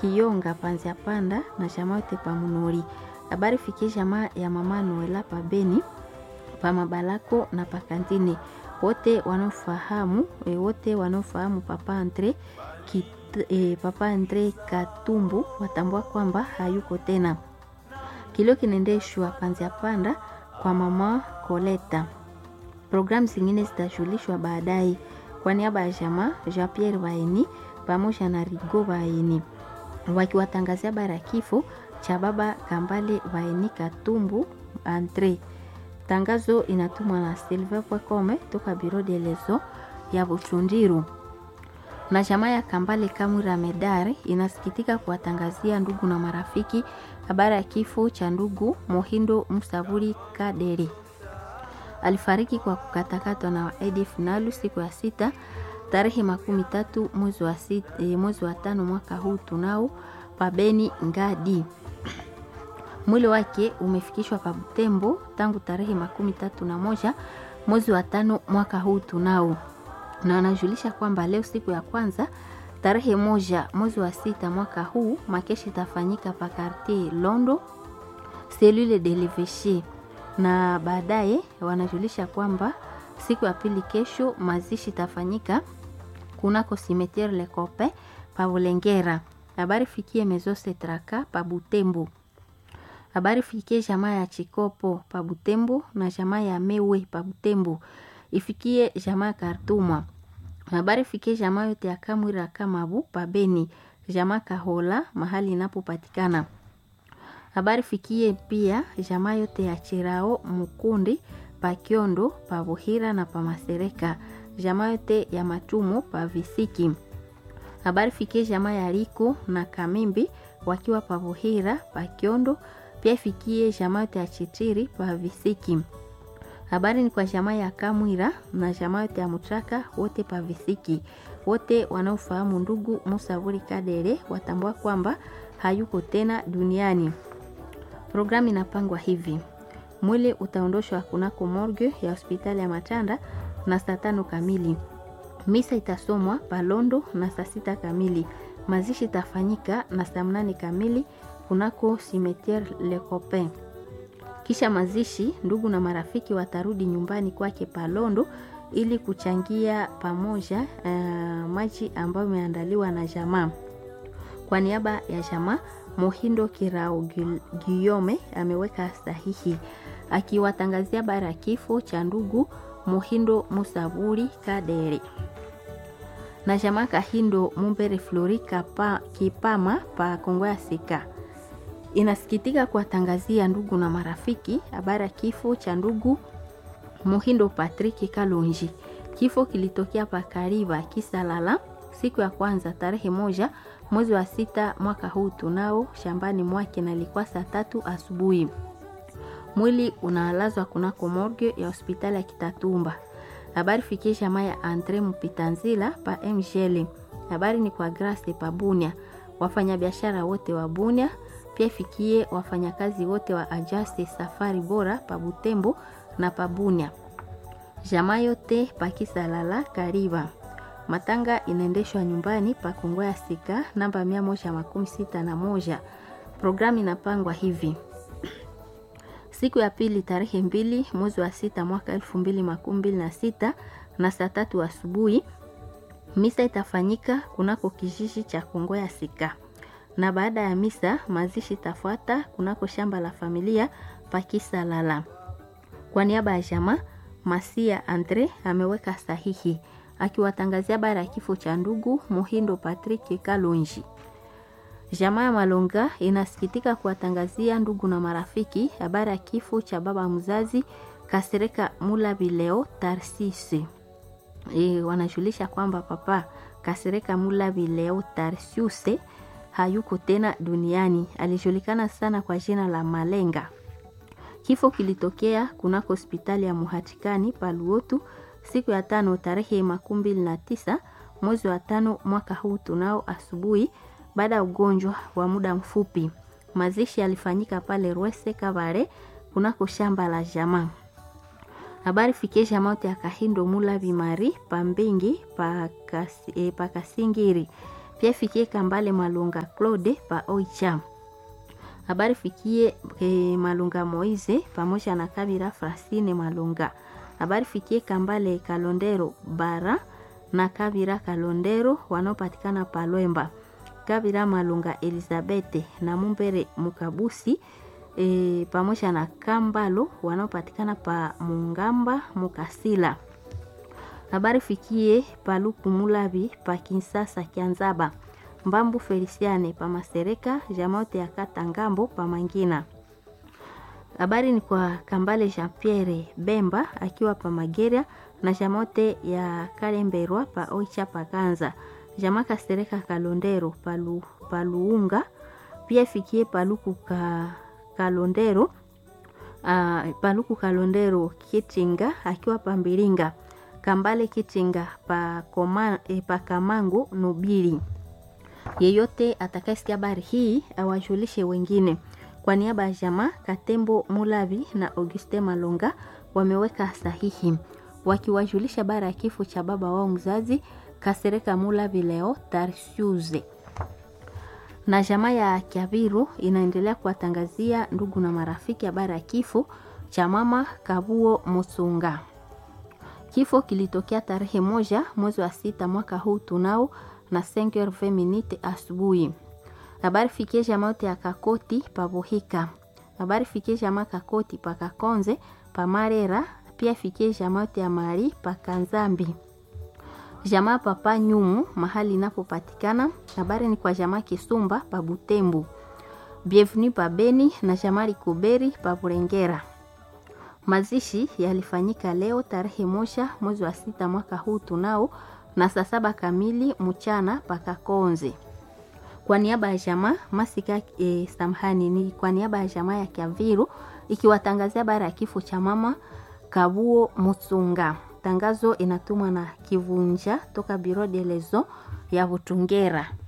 Kiyonga Panzia Panda na jamaa yote pa Munori. Habari fikie jamaa ya mama Noela pa Beni, pa Mabalako na pa Kantine. Wote wanaofahamu Papa Andre Katumbu watambua kwamba hayuko tena. Kilio kinaendeshwa Panzia Panda kwa mama Koleta. Programu zingine zitajulishwa baadaye. Kwa niaba ya jamaa Jean Pierre Baeni pamoja na Rigo Baeni wakiwatangazia bara kifo cha baba Kambale Baeni Katumbu Andre. Tangazo inatumwa na Silver.com toka Biro de Lezo ya Buchundiru. Na jamaa ya Kambale Kamura Medari inasikitika kuwatangazia ndugu na marafiki habari ya kifo cha ndugu Mohindo Musaburi Kaderi. Alifariki kwa kukatakatwa na ADF Nalu siku ya 6 tarehe 13 mwezi wa 5 mwaka huu tunao pa Beni Ngadi. Mwili wake umefikishwa pa Butembo tangu tarehe 31 mwezi wa 5 mwaka huu tunao. Na anajulisha kwamba leo siku ya kwanza tarehe 1 mwezi wa 6 mwaka huu makeshi itafanyika pa quartier Londo cellule de l'Evêché, na baadaye wanajulisha kwamba siku ya pili kesho mazishi itafanyika kunako cimetière Le Copain pa Bulengera. Habari fikie Mezose Traka pa Butembo. Habari fikie jamaa ya Chikopo pa Butembo na jamaa ya Mewe pa Butembo. Ifikie jamaa Kartumwa. Habari fikie jamaa yote ya Kamwira Kamabu pa Beni, jamaa Kahola mahali inapopatikana. Habari fikie pia jamaa yote ya Chirao Mukundi pa Kiondo pa Buhira na pa Masereka, jamaa yote ya Matumo pa Visiki. Habari fikie jamaa ya Riko na Kamimbi wakiwa pa Buhira pa Kiondo, pia fikie jamaa yote ya Chitiri pa Visiki. Habari ni kwa jamaa ya Kamwira na jamaa yote ya Mutraka wote pa Visiki. Wote wanaofahamu ndugu Musaburi Kadere watambua kwamba hayuko tena duniani. Programu inapangwa hivi: mwili utaondoshwa kunako morgue ya hospitali ya Matanda na saa 5 kamili. Misa itasomwa Palondo na saa 6 kamili. Mazishi itafanyika na saa 8 kamili kunako cimetière Le Copain. Kisha mazishi, ndugu na marafiki watarudi nyumbani kwake Palondo ili kuchangia pamoja maji ambayo imeandaliwa na jamaa. Kwa niaba ya jamaa, Mohindo Kirao Guillaume ameweka sahihi akiwatangazia bara kifo cha ndugu Mohindo Musaburi Kadere. Na jamaa Kahindo Mumbere Florika Kipama pa Kongo ya Sika inasikitika kuwatangazia ndugu na marafiki habari kifo cha ndugu Mohindo Patrick Kalonji. Kifo kilitokea pa Kariba Kisalala siku ya kwanza tarehe 1 mwezi wa 6 mwaka huu tunao shambani mwake, na ilikuwa saa 3 asubuhi. Mwili unalazwa kunako morgue ya hospitali ya Kitatumba. Habari fikie jamaa ya Andre Mupitanzila pa MGL. Habari ni kwa Grace pa Bunia, wafanyabiashara wote wa Bunia, pia fikie wafanyakazi wote wa Ajaste Safari Bora pa Butembo na pa Bunia. Jamaa yote pa Kisalala Kariba. Matanga inaendeshwa nyumbani pa Kongo ya Sika namba 161. Programu inapangwa hivi: siku ya pili tarehe 2 mwezi wa 6 mwaka 2026 na saa 3 asubuhi misa itafanyika kunako kijiji cha Kongo ya Sika, na baada ya misa mazishi tafuata kunako shamba la familia pa Kisalala. Kwa niaba ya jamaa, Masia Andre ameweka sahihi akiwatangazia bara ya kifo cha ndugu Mohindo Patrick Kalonji. Jamaa ya Malonga inasikitika kuwatangazia ndugu na marafiki habari ya kifo cha baba mzazi Kasereka Mulabileo Tarsisi. Wanajulisha kwamba papa Kasereka Mulabileo Tarsiuse hayuko tena duniani. Alijulikana sana kwa jina la Malenga. Kifo kilitokea kunako hospitali ya Muhatikani Paluotu siku ya 5 tarehe 29 mwezi wa 5 mwaka huu tunao asubuhi, baada ya ugonjwa wa muda mfupi. Mazishi yalifanyika pale Rwese Kabare kunako shamba la jamaa. Habari fikie jamaa ya Kahindo Mula Bimari Pambingi pa Kasingiri. Pia fikie Kambale Malunga Claude pa Oicha. Habari fikie Malunga Moize pamoja na Kabira Frasine Malunga. Habari fikie Kambale Kalondero Bara na Kabira Kalondero wanaopatikana pa Lwemba. Kabira Malunga Elizabeth na Mumbere Mukabusi pamoja na Kambalo wanaopatikana pa Mungamba Mukasila. Habari fikie Paluku Mulabi pa Kinsasa Kianzaba. Mbambu Feliciane pa Masereka, Jamote ya Katangambo pa Mangina. Habari ni kwa Kambale Jean Pierre Bemba akiwa pa Mageria na Jamote ya Kalemberwa pa Oicha pa Kanza. Jamaka Sereka Kalondero Paluunga. Pia fikie Paluku Kalondero Paluku Kalondero Kitinga akiwa pa Mbiringa. Kambale Kitinga pa Kamango Nubili. Yeyote atakayesikia habari hii awajulishe wengine. Kwa niaba ya jamaa Katembo Mulavi na Auguste Malonga wameweka sahihi wakiwajulisha habari ya kifo cha baba wao mzazi Kasereka Mulavi Leo Tarsiuze. Na jamaa ya Kiaviru inaendelea kuwatangazia ndugu na marafiki habari ya kifo cha mama Kabuo Musunga. Kifo kilitokea tarehe 1 mwezi wa 6 mwaka huu tunao na 5h20 asubuhi. Habari fikie jamaa ya Kakoti pa Bohika. Habari fikie jamaa Kakoti pa Kakonze pa Marera. Pia fikie jamaa ya Mari pa Kanzambi. Jamaa Papa Nyumu mahali inapopatikana. Habari ni kwa jamaa Kisumba pa Butembo. Bienvenue pa Beni na jamaa Likuberi pa Burengera. Mazishi yalifanyika leo tarehe 1 mwezi wa 6 mwaka huu tunao na saa 7 kamili mchana paka Konze. Kwa niaba ya jamaa Masika samhani ni kwa niaba ya jamaa ya Kiaviru ikiwatangazia habari ya kifo cha mama Kabuo Musunga. Tangazo inatumwa na Kivunja toka Biro de Lezo ya Butungera.